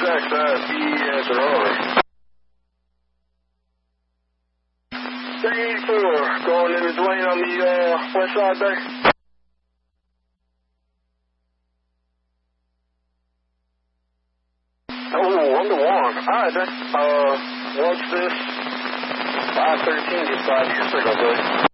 contact that. Be answer over. 384, going into Dwayne on the west side there. Oh, 1 to 1. Alright then. What's this? 513 gets 5 years ago, buddy.